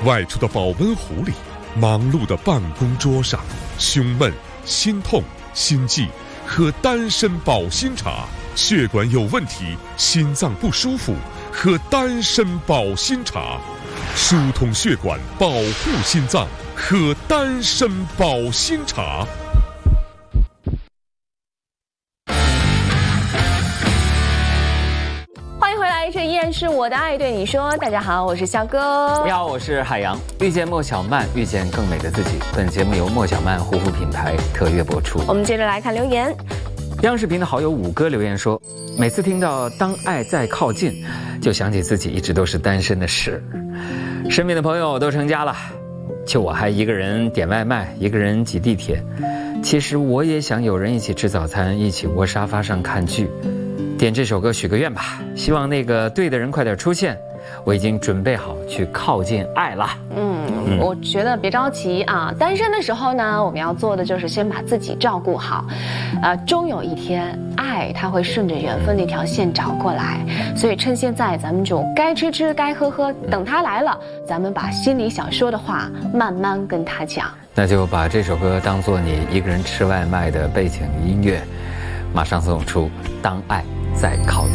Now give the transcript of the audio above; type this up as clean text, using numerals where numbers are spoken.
外出的保温壶里，忙碌的办公桌上，胸闷、心痛、心悸，喝丹参保心茶；血管有问题，心脏不舒服，喝丹参保心茶；疏通血管，保护心脏，喝丹参保心茶。 这依然是我的爱对你说。大家好，我是肖哥。 你好，我是海洋。遇见莫小曼，遇见更美的自己。本节目由莫小曼护肤品牌特约播出。 我们接着来看留言。 央视频的好友五哥留言说，每次听到当爱再靠近，就想起自己一直都是单身的事。身边的朋友都成家了，就我还一个人点外卖，一个人挤地铁。其实我也想有人一起吃早餐，一起窝沙发上看剧。点这首歌许个愿吧，希望那个对的人快点出现。我已经准备好去靠近爱了。 我觉得别着急啊，单身的时候呢，我们要做的就是先把自己照顾好。终有一天，爱它会顺着缘分那条线找过来。所以趁现在，咱们就该吃吃，该喝喝，等他来了，咱们把心里想说的话慢慢跟他讲。 那就把这首歌当作你一个人吃外卖的背景音乐，马上送出《当爱再靠近》。